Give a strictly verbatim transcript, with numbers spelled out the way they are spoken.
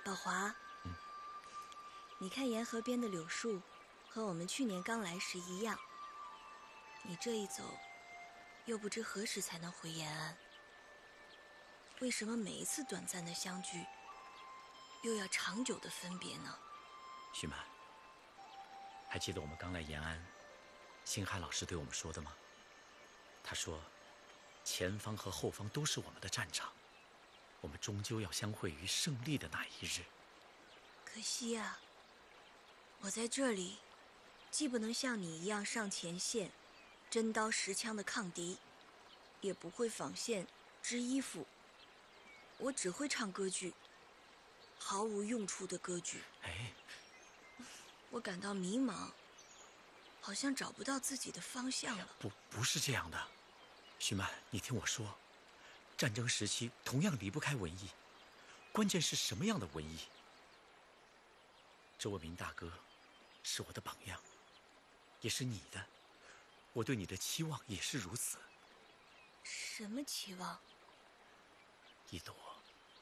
宝华， 嗯， 你看沿河边的柳树，和我们去年刚来时一样。你这一走，又不知何时才能回延安。为什么每一次短暂的相聚，又要长久的分别呢？ 徐曼，还记得我们刚来延安，星海老师对我们说的吗？他说，前方和后方都是我们的战场，我们终究要相会于胜利的那一日。 可惜啊，我在这里，既不能像你一样上前线，真刀实枪的抗敌，也不会纺线织衣服。我只会唱歌剧，毫无用处的歌剧。 哎， 我感到迷茫，好像找不到自己的方向了。 不，不是这样的，徐曼，你听我说，战争时期同样离不开文艺，关键是什么样的文艺？周文明大哥是我的榜样，也是你的，我对你的期望也是如此。 什么期望？ 一朵